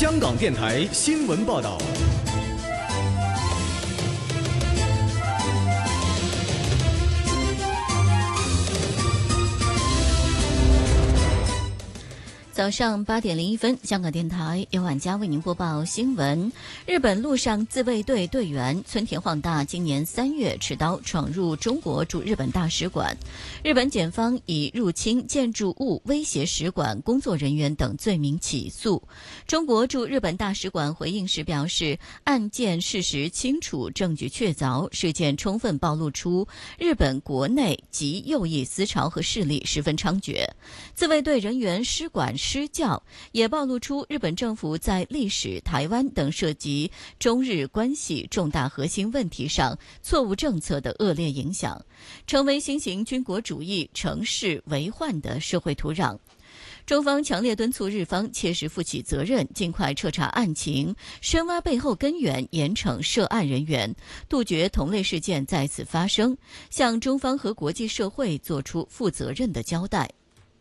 香港电台新闻报道。 早上8点01分，香港电台由婉佳为您播报新闻。日本陆上自卫队队员村田晃大今年3月持刀闯入中国驻日本大使馆，日本检方以入侵建筑物、威胁使馆工作人员等罪名起诉。中国驻日本大使馆回应时表示，案件事实清楚，证据确凿，事件充分暴露出日本国内极右翼思潮和势力十分猖獗，自卫队人员失管施教，也暴露出日本政府在历史、台湾等涉及中日关系重大核心问题上错误政策的恶劣影响，成为新型军国主义城市为患的社会土壤。中方强烈敦促日方切实负起责任，尽快彻查案情，深挖背后根源，严惩涉案人员，杜绝同类事件再次发生，向中方和国际社会作出负责任的交代。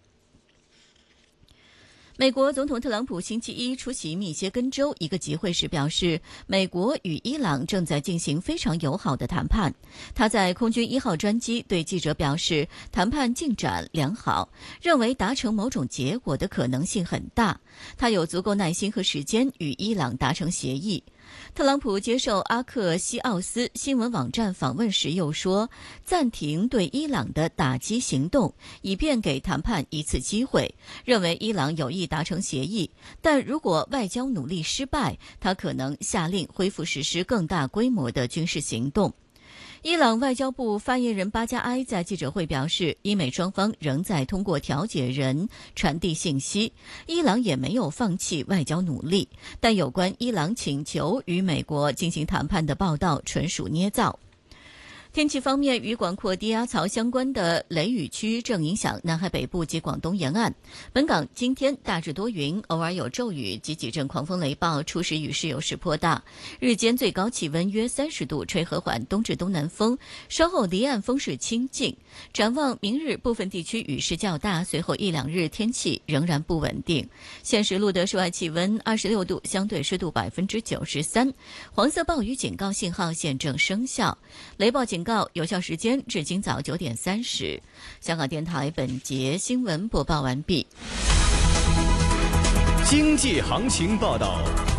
美国总统特朗普星期一出席密歇根州一个集会时表示，美国与伊朗正在进行非常友好的谈判。他在空军1号专机对记者表示，谈判进展良好，认为达成某种结果的可能性很大。他有足够耐心和时间与伊朗达成协议。特朗普接受阿克西奥斯新闻网站访问时又说，暂停对伊朗的打击行动，以便给谈判一次机会，认为伊朗有意达成协议，但如果外交努力失败，他可能下令恢复实施更大规模的军事行动。伊朗外交部发言人巴加埃在记者会表示，伊美双方仍在通过调解人传递信息，伊朗也没有放弃外交努力，但有关伊朗请求与美国进行谈判的报道纯属捏造。天气方面，与广阔低压槽相关的雷雨区正影响南海北部及广东沿岸。本港今天大致多云，偶尔有骤雨及几阵狂风雷暴，初时雨势有时颇大。日间最高气温约30度，吹和缓东至东南风，稍后离岸风势清劲。展望明日部分地区雨势较大，随后1-2日天气仍然不稳定。现时录得室外气温26度，相对湿度93%，黄色暴雨警告信号现正生效，雷暴警告有效时间至今早9点30。香港电台本节新闻播报完毕。 经济行情报道。